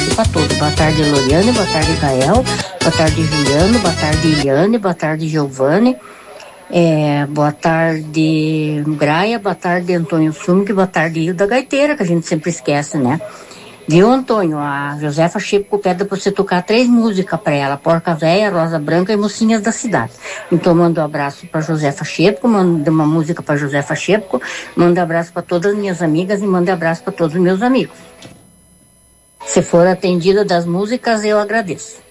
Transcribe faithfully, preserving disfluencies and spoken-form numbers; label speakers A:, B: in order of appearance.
A: tarde para todos. Boa tarde, Loriane, boa tarde, Gael, boa tarde, Juliano, boa tarde, Eliane, boa tarde, Giovanni, é, boa tarde, Graia, boa tarde, Antônio Sumque, boa tarde, Hilda Gaiteira, que a gente sempre esquece, né? Viu, Antônio? A Josefa Chico pede pra você tocar três músicas pra ela: Porca Véia, Rosa Branca e Mocinhas da Cidade. Então mando um abraço pra Josefa Chico, mando uma música pra Josefa Chico, mando um abraço pra todas as minhas amigas e mando um abraço pra todos os meus amigos. Se for atendida das músicas, eu agradeço.